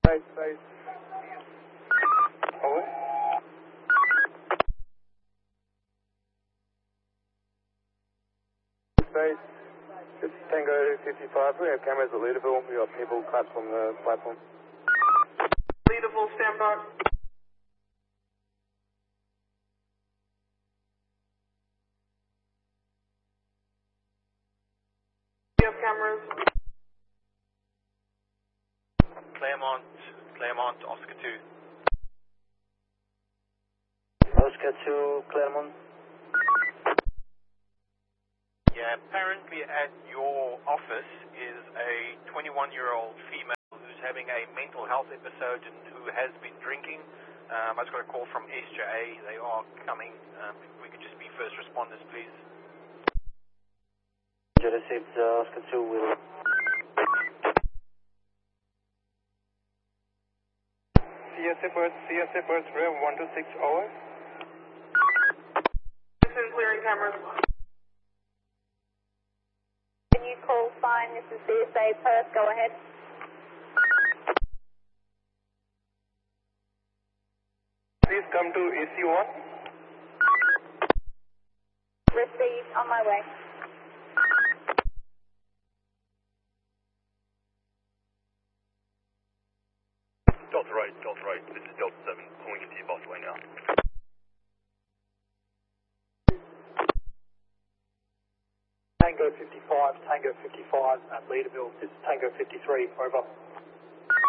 Space. Over. Space. It's Tango 55. We have cameras at Leaderville. We got people collapsed on the platform. Leaderville, stand by. We have cameras. Claremont, Oscar 2. Oscar 2, Claremont. Yeah, apparently at your office is a 21-year-old female who's having a mental health episode and who has been drinking. I just got a call from SJA. They are coming. If we could just be first responders, please. You received Oscar 2 will. CSA Birds, Rev 126, over. This is clearing cameras. Can you call sign? This is CSA Perth. Go ahead. Please come to AC1. Received. On my way. Delta right. This is Delta 7, pulling into your busway now. Tango 55 at Leaderville. This is Tango 53, over.